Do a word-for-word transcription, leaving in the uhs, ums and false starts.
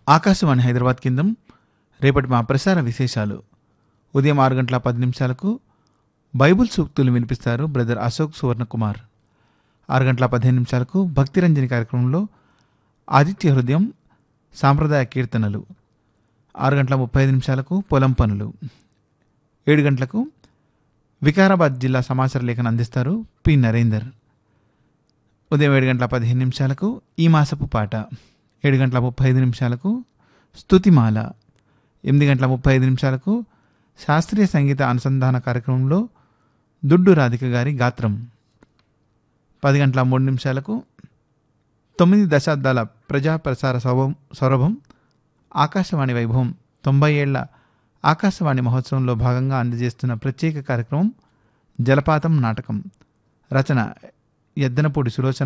ఆకాశవాణి హైదరాబాద్ కేంద్రం రేపటి మా ప్రసార విశేషాలు. ఉదయం ఆరు గంటల పది నిమిషాలకు బైబుల్ సూక్తులు వినిపిస్తారు బ్రదర్ అశోక్ సువర్ణకుమార్. ఆరు గంటల పదిహేను నిమిషాలకు భక్తిరంజని కార్యక్రమంలో ఆదిత్య హృదయం సాంప్రదాయ కీర్తనలు. ఆరు గంటల ముప్పై ఐదు నిమిషాలకు పొలం పనులు. ఏడు గంటలకు వికారాబాద్ జిల్లా సమాచార లేఖను అందిస్తారు పి నరేందర్. ఉదయం ఏడు గంటల పదిహేను నిమిషాలకు ఈ మాసపు పాట. ఏడు గంటల ముప్పై ఐదు నిమిషాలకు స్తుతిమాల. ఎనిమిది గంటల ముప్పై ఐదు నిమిషాలకు శాస్త్రీయ సంగీత అనుసంధాన కార్యక్రమంలో దుడ్డు రాధిక గారి గాత్రం. పది గంటల మూడు నిమిషాలకు తొమ్మిది దశాబ్దాల ప్రజా ప్రసార సౌభం సౌరభం ఆకాశవాణి వైభవం తొంభై ఏళ్ల ఆకాశవాణి మహోత్సవంలో భాగంగా అందజేస్తున్న ప్రత్యేక కార్యక్రమం జలపాతం నాటకం. రచన ఎద్దనపూడి సులోచన